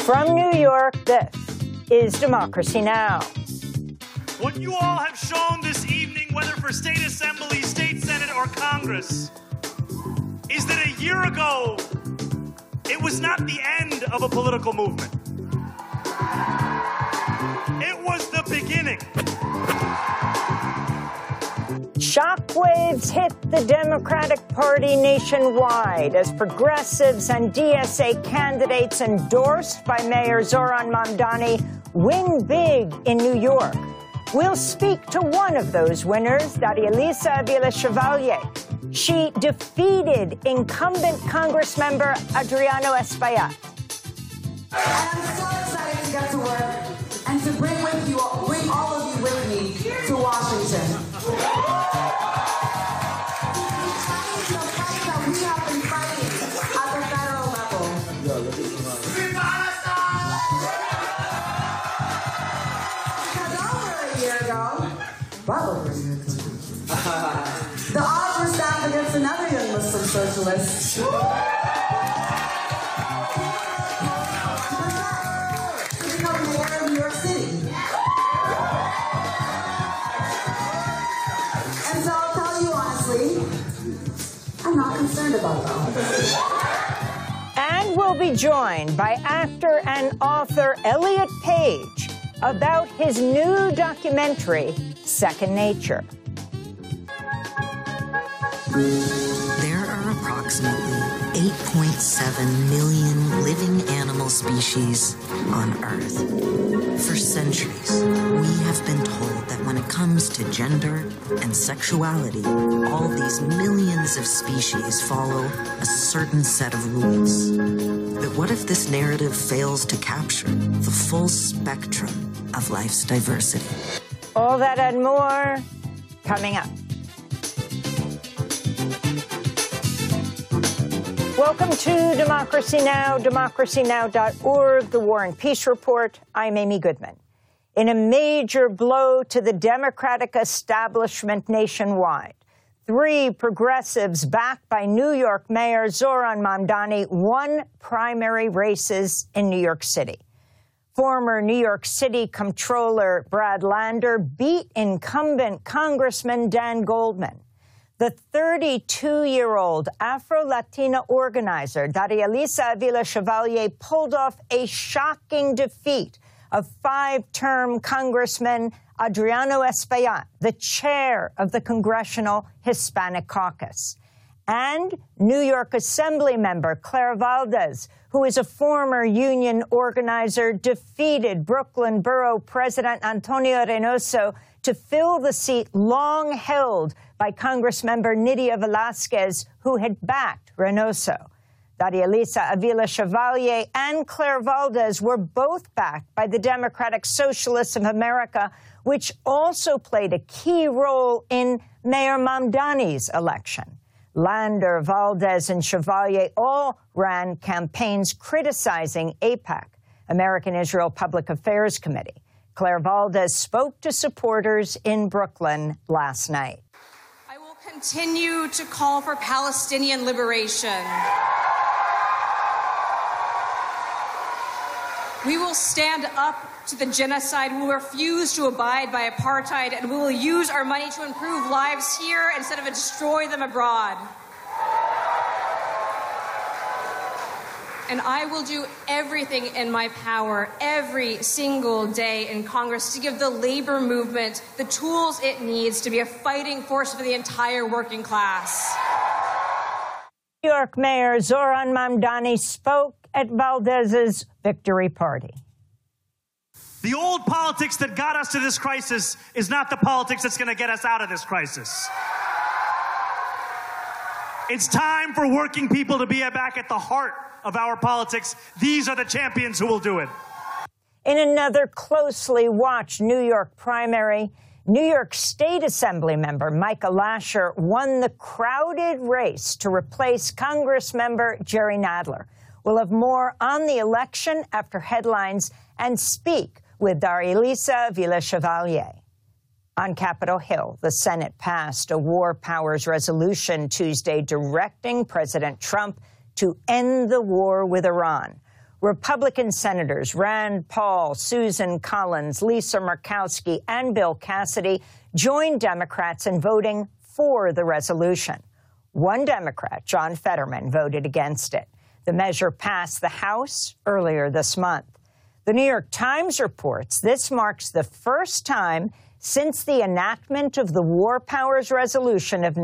From New York, this is Democracy Now! What you all have shown this evening, whether for state assembly, state senate, or Congress, is that a year ago, it was not the end of a political movement. It was the beginning. Shockwaves hit the Democratic Party nationwide as progressives and DSA candidates endorsed by Mayor Zohran Mamdani win big in New York. We'll speak to one of those winners, Darialisa Avila-Chevalier. She defeated incumbent Congressmember Adriano Espaillat. I'm so excited to get to work and to bring all of you with me to Washington. The fight that we have been fighting at the federal level. Because over a year ago, the odds were stacked against another young Muslim socialist. To become mayor of New York City. And so I'll tell you honestly, I'm not concerned about that. And we'll be joined by actor and author Elliot Page about his new documentary, Second Nature. There are approximately 8.7 million living animal species on Earth. For centuries, we have been told that when it comes to gender and sexuality, all these millions of species follow a certain set of rules. But what if this narrative fails to capture the full spectrum of life's diversity? All that and more coming up. Welcome to Democracy Now!, democracynow.org, the War and Peace Report. I'm Amy Goodman. In a major blow to the Democratic establishment nationwide, 3 progressives backed by New York Mayor Zohran Mamdani won primary races in New York City. Former New York City Comptroller Brad Lander beat incumbent Congressman Dan Goldman. The 32-year-old Afro-Latina organizer, Darialisa Avila-Chevalier, pulled off a shocking defeat of 5-term Congressman Adriano Espaillat, the chair of the Congressional Hispanic Caucus. And New York Assembly member Claire Valdez, who is a former union organizer, defeated Brooklyn Borough President Antonio Reynoso to fill the seat long held by Congressmember Nydia Velázquez, who had backed Reynoso. Darialisa Avila-Chevalier and Claire Valdez were both backed by the Democratic Socialists of America, which also played a key role in Mayor Mamdani's election. Lander, Valdez, and Chevalier all ran campaigns criticizing AIPAC, American Israel Public Affairs Committee. Claire Valdez spoke to supporters in Brooklyn last night. I will continue to call for Palestinian liberation. We will stand up to the genocide. We will refuse to abide by apartheid, and we will use our money to improve lives here instead of destroy them abroad. And I will do everything in my power every single day in Congress to give the labor movement the tools it needs to be a fighting force for the entire working class. New York Mayor Zohran Mamdani spoke at Valdez's victory party. The old politics that got us to this crisis is not the politics that's going to get us out of this crisis. It's time for working people to be back at the heart of our politics. These are the champions who will do it. In another closely watched New York primary, New York State Assembly member Michael Lasher won the crowded race to replace Congressmember Jerry Nadler. We'll have more on the election after headlines and speak with Darialisa Avila-Chevalier. On Capitol Hill, the Senate passed a war powers resolution Tuesday directing President Trump to end the war with Iran. Republican Senators Rand Paul, Susan Collins, Lisa Murkowski, and Bill Cassidy joined Democrats in voting for the resolution. One Democrat, John Fetterman, voted against it. The measure passed the House earlier this month. The New York Times reports this marks the first time since the enactment of the War Powers Resolution of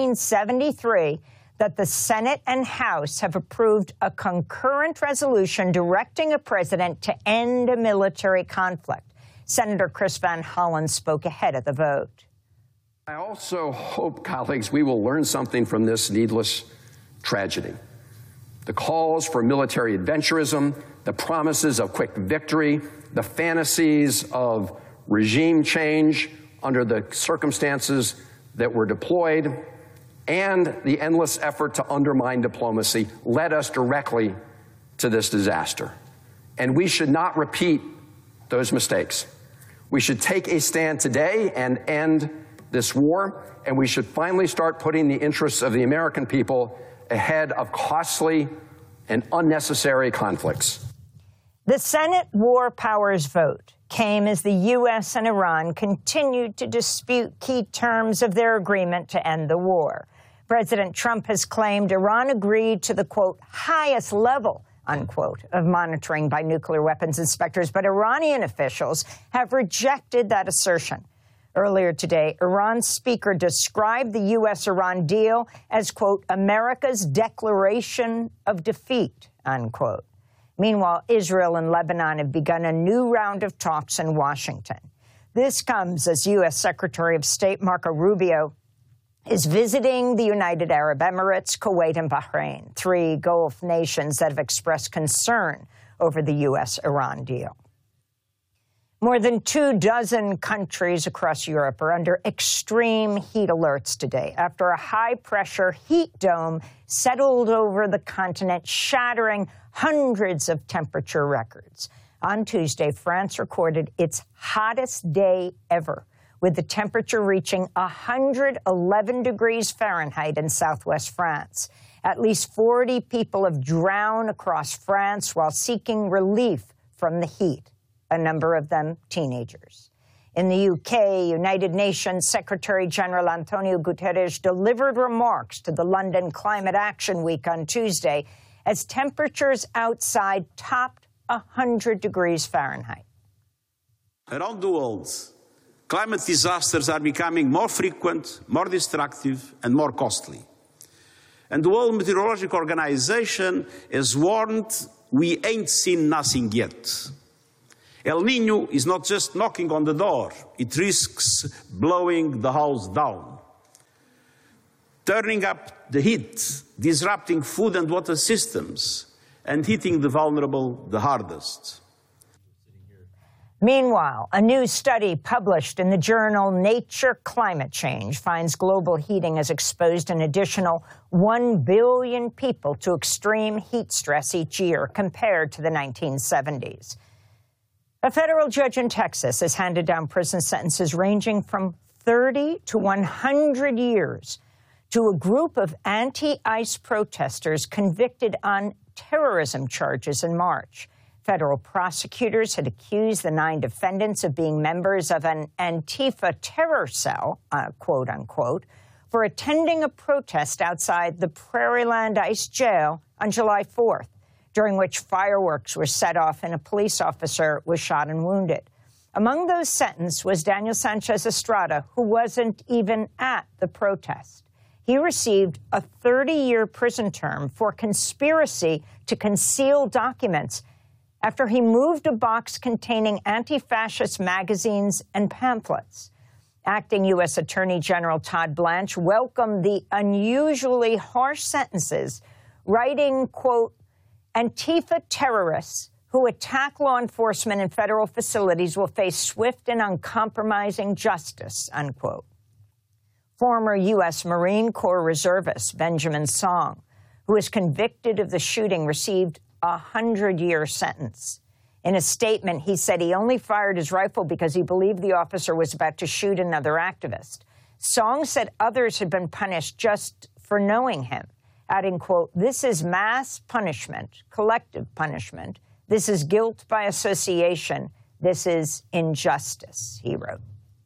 1973 that the Senate and House have approved a concurrent resolution directing a president to end a military conflict. Senator Chris Van Hollen spoke ahead of the vote. I also hope, colleagues, we will learn something from this needless tragedy. The calls for military adventurism, the promises of quick victory, the fantasies of regime change under the circumstances that were deployed, and the endless effort to undermine diplomacy led us directly to this disaster. And we should not repeat those mistakes. We should take a stand today and end this war, and we should finally start putting the interests of the American people ahead of costly and unnecessary conflicts. The Senate War Powers vote came as the U.S. and Iran continued to dispute key terms of their agreement to end the war. President Trump has claimed Iran agreed to the, quote, highest level, unquote, of monitoring by nuclear weapons inspectors, but Iranian officials have rejected that assertion. Earlier today, Iran's speaker described the U.S.-Iran deal as, quote, America's declaration of defeat, unquote. Meanwhile, Israel and Lebanon have begun a new round of talks in Washington. This comes as U.S. Secretary of State Marco Rubio is visiting the United Arab Emirates, Kuwait, and Bahrain, three Gulf nations that have expressed concern over the U.S.-Iran deal. More than 24 countries across Europe are under extreme heat alerts today after a high-pressure heat dome settled over the continent, shattering hundreds of temperature records. On Tuesday, France recorded its hottest day ever, with the temperature reaching 111 degrees Fahrenheit in southwest France. At least 40 people have drowned across France while seeking relief from the heat, a number of them teenagers. In the UK, United Nations Secretary-General Antonio Guterres delivered remarks to the London Climate Action Week on Tuesday as temperatures outside topped 100 degrees Fahrenheit. Around the world, climate disasters are becoming more frequent, more destructive, and more costly. And the World Meteorological Organization has warned we ain't seen nothing yet. El Niño is not just knocking on the door, it risks blowing the house down, turning up the heat, disrupting food and water systems, and hitting the vulnerable the hardest. Meanwhile, a new study published in the journal Nature Climate Change finds global heating has exposed an additional 1 billion people to extreme heat stress each year compared to the 1970s. A federal judge in Texas has handed down prison sentences ranging from 30 to 100 years to a group of anti-ICE protesters convicted on terrorism charges in March. Federal prosecutors had accused the 9 defendants of being members of an Antifa terror cell, quote unquote, for attending a protest outside the Prairieland ICE jail on July 4th, during which fireworks were set off and a police officer was shot and wounded. Among those sentenced was Daniel Sanchez Estrada, who wasn't even at the protest. He received a 30-year prison term for conspiracy to conceal documents after he moved a box containing anti-fascist magazines and pamphlets. Acting U.S. Attorney General Todd Blanche welcomed the unusually harsh sentences, writing, quote, Antifa terrorists who attack law enforcement and federal facilities will face swift and uncompromising justice, unquote. Former U.S. Marine Corps reservist Benjamin Song, who was convicted of the shooting, received a 100-year sentence. In a statement, he said he only fired his rifle because he believed the officer was about to shoot another activist. Song said others had been punished just for knowing him. adding, quote, "This is mass punishment, collective punishment. This is guilt by association. This is injustice," he wrote.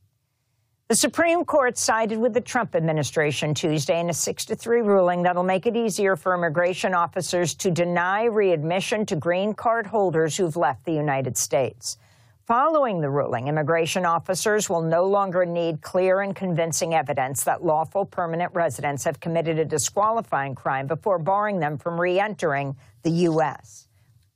The Supreme Court sided with the Trump administration Tuesday in a 6-3 ruling that'll make it easier for immigration officers to deny readmission to green card holders who've left the United States. Following the ruling, immigration officers will no longer need clear and convincing evidence that lawful permanent residents have committed a disqualifying crime before barring them from re-entering the U.S.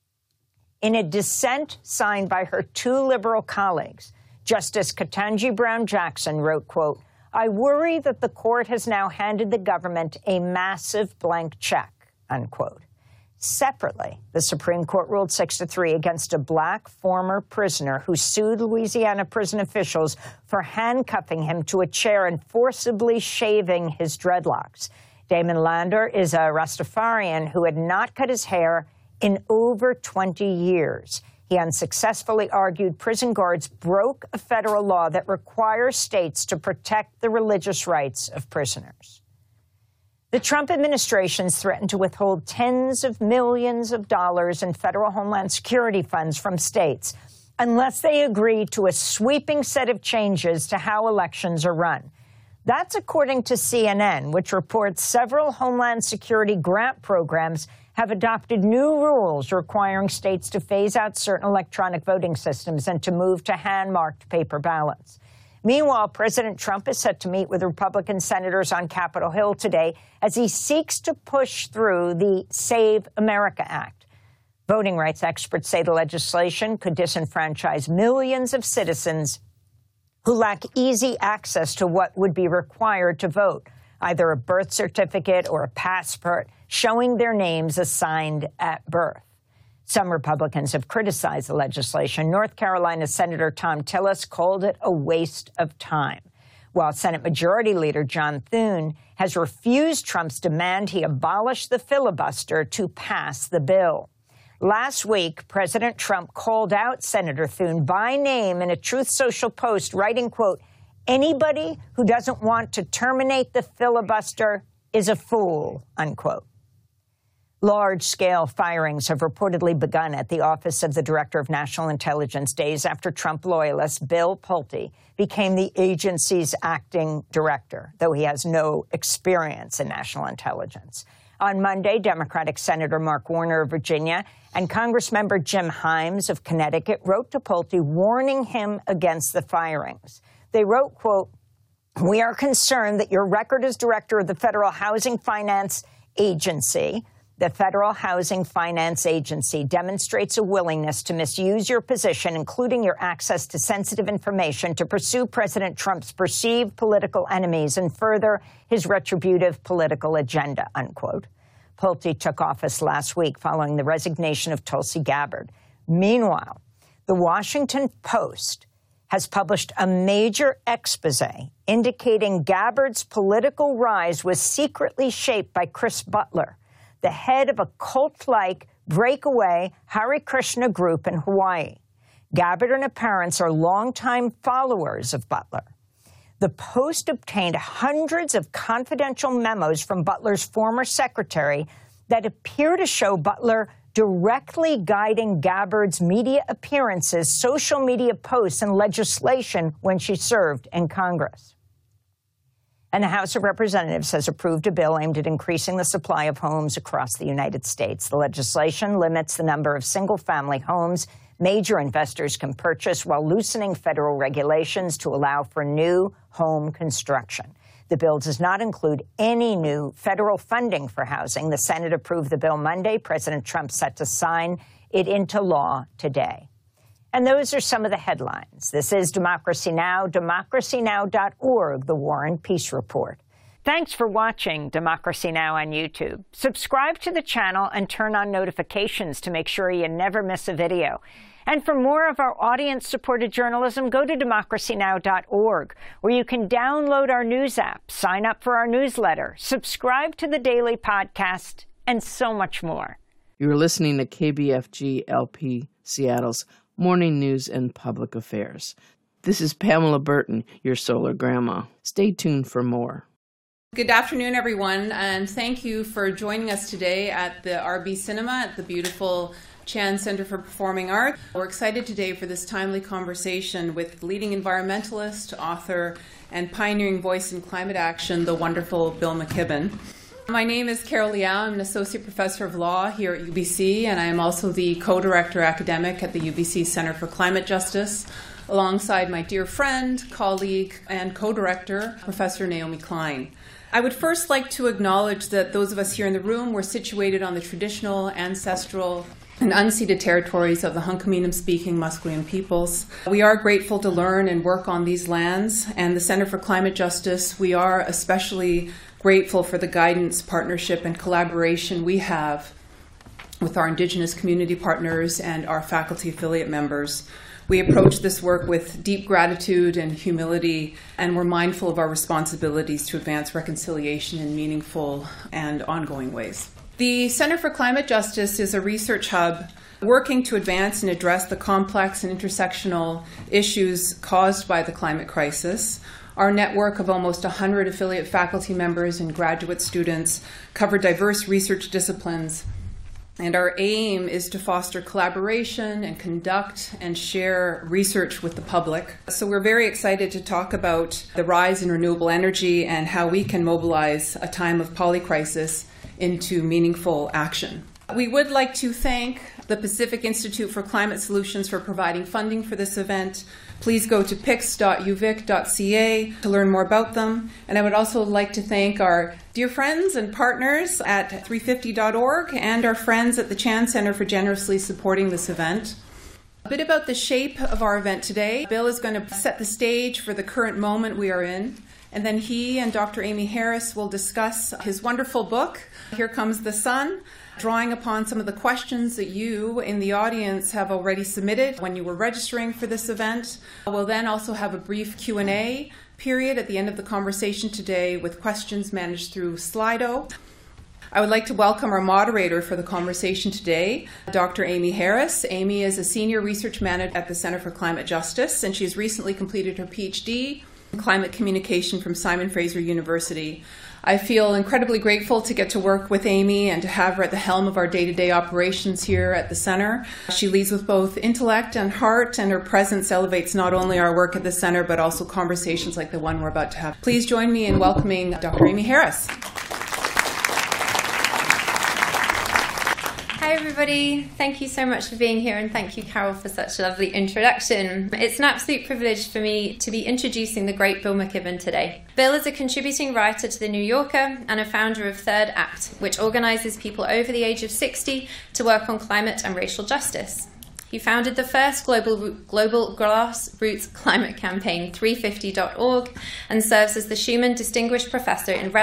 In a dissent signed by her two liberal colleagues, Justice Ketanji Brown Jackson wrote, quote, "I worry that the court has now handed the government a massive blank check," unquote. Separately, the Supreme Court ruled 6-3 against a black former prisoner who sued Louisiana prison officials for handcuffing him to a chair and forcibly shaving his dreadlocks. Damon Lander is a Rastafarian who had not cut his hair in over 20 years. He unsuccessfully argued prison guards broke a federal law that requires states to protect the religious rights of prisoners. The Trump administration's threatened to withhold tens of millions of dollars in federal Homeland Security funds from states unless they agree to a sweeping set of changes to how elections are run. That's according to CNN, which reports several Homeland Security grant programs have adopted new rules requiring states to phase out certain electronic voting systems and to move to hand-marked paper ballots. Meanwhile, President Trump is set to meet with Republican senators on Capitol Hill today as he seeks to push through the Save America Act. Voting rights experts say the legislation could disenfranchise millions of citizens who lack easy access to what would be required to vote, either a birth certificate or a passport showing their names assigned at birth. Some Republicans have criticized the legislation. North Carolina Senator Thom Tillis called it a waste of time, while Senate Majority Leader John Thune has refused Trump's demand he abolish the filibuster to pass the bill. Last week, President Trump called out Senator Thune by name in a Truth Social post, writing, quote, "Anybody who doesn't want to terminate the filibuster is a fool," unquote. Large-scale firings have reportedly begun at the Office of the Director of National Intelligence days after Trump loyalist Bill Pulte became the agency's acting director, though he has no experience in national intelligence. On Monday, Democratic Senator Mark Warner of Virginia and Congressmember Jim Himes of Connecticut wrote to Pulte warning him against the firings. They wrote, quote, "We are concerned that your record as director of the Federal Housing Finance Agency demonstrates a willingness to misuse your position, including your access to sensitive information, to pursue President Trump's perceived political enemies and further his retributive political agenda," unquote. Pulte took office last week following the resignation of Tulsi Gabbard. Meanwhile, the Washington Post has published a major expose indicating Gabbard's political rise was secretly shaped by Chris Butler, the head of a cult-like breakaway Hare Krishna group in Hawaii. Gabbard and her parents are longtime followers of Butler. The Post obtained hundreds of confidential memos from Butler's former secretary that appear to show Butler directly guiding Gabbard's media appearances, social media posts, and legislation when she served in Congress. And the House of Representatives has approved a bill aimed at increasing the supply of homes across the United States. The legislation limits the number of single-family homes major investors can purchase while loosening federal regulations to allow for new home construction. The bill does not include any new federal funding for housing. The Senate approved the bill Monday. President Trump set to sign it into law today. And those are some of the headlines. This is Democracy Now!, democracynow.org, The War and Peace Report. Thanks for watching Democracy Now! On YouTube. Subscribe to the channel and turn on notifications to make sure you never miss a video. And for more of our audience-supported journalism, go to democracynow.org, where you can download our news app, sign up for our newsletter, subscribe to the daily podcast, and so much more. You're listening to KBFG LP Seattle's Morning News and Public Affairs. This is Pamela Burton, your solar grandma. Stay tuned for more. Good afternoon, everyone, and thank you for joining us today at the RB Cinema at the beautiful Chan Center for Performing Arts. We're excited today for this timely conversation with leading environmentalist, author, and pioneering voice in climate action, the wonderful Bill McKibben. My name is Carol Liao. I'm an associate professor of law here at UBC, and I am also the co-director academic at the UBC Center for Climate Justice, alongside my dear friend, colleague, and co-director, Professor Naomi Klein. I would first like to acknowledge that those of us here in the room were situated on the traditional, ancestral, and unceded territories of the Hunkaminam-speaking Musqueam peoples. We are grateful to learn and work on these lands, and the Center for Climate Justice, we are especially grateful for the guidance, partnership, and collaboration we have with our Indigenous community partners and our faculty affiliate members. We approach this work with deep gratitude and humility, and we're mindful of our responsibilities to advance reconciliation in meaningful and ongoing ways. The Center for Climate Justice is a research hub working to advance and address the complex and intersectional issues caused by the climate crisis. Our network of almost 100 affiliate faculty members and graduate students cover diverse research disciplines, and our aim is to foster collaboration and conduct and share research with the public. So we're very excited to talk about the rise in renewable energy and how we can mobilize a time of polycrisis into meaningful action. We would like to thank the Pacific Institute for Climate Solutions for providing funding for this event. Please go to pix.uvic.ca to learn more about them. And I would also like to thank our dear friends and partners at 350.org and our friends at the Chan Center for generously supporting this event. A bit about the shape of our event today. Bill is going to set the stage for the current moment we are in, and then he and Dr. Amy Harris will discuss his wonderful book, Here Comes the Sun, drawing upon some of the questions that you in the audience have already submitted when you were registering for this event. We'll then also have a brief Q&A period at the end of the conversation today with questions managed through Slido. I would like to welcome our moderator for the conversation today, Dr. Amy Harris. Amy is a senior research manager at the Center for Climate Justice, and she's recently completed her PhD in climate communication from Simon Fraser University. I feel incredibly grateful to get to work with Amy and to have her at the helm of our day-to-day operations here at the Center. She leads with both intellect and heart, and her presence elevates not only our work at the Center, but also conversations like the one we're about to have. Please join me in welcoming Dr. Amy Harris. Hi everybody, thank you so much for being here, and thank you Carol for such a lovely introduction. It's an absolute privilege for me to be introducing the great Bill McKibben today. Bill is a contributing writer to The New Yorker and a founder of Third Act, which organises people over the age of 60 to work on climate and racial justice. He founded the first global grassroots climate campaign, 350.org, and serves as the Schuman Distinguished Professor in